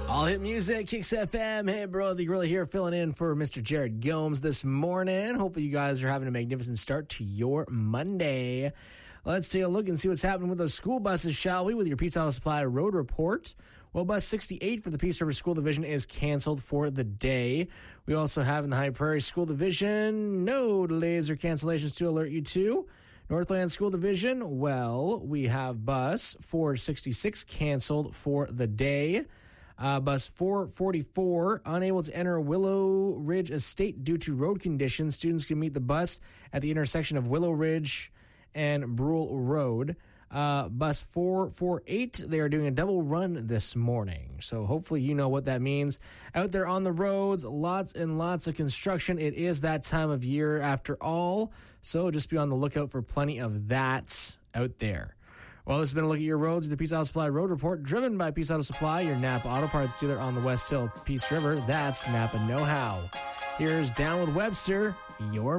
All Hit Music, Kicks FM. Hey, bro, the Gorilla here, filling in for Mr. Jared Gomes this morning. Hopefully you guys are having a magnificent start to your Monday. Let's take a look and see what's happening with those school buses, shall we, with your Peace Auto Supply road report. Well, bus 68 for the Peace River School Division is canceled for the day. We also have in the High Prairie School Division, no delays or cancellations to alert you to. Northland School Division, well, we have bus 466 canceled for the day. Bus 444, unable to enter Willow Ridge Estate due to road conditions. Students can meet the bus at the intersection of Willow Ridge and Brule Road. Bus 448, they are doing a double run this morning. So hopefully you know what that means. Out there on the roads, lots and lots of construction. It is that time of year after all. So just be on the lookout for plenty of that out there. Well, this has been a look at your roads with the Peace Auto Supply Road Report, driven by Peace Auto Supply, your Napa Auto Parts dealer on the West Hill, Peace River. That's Napa Know-How. Here's Down with Webster, your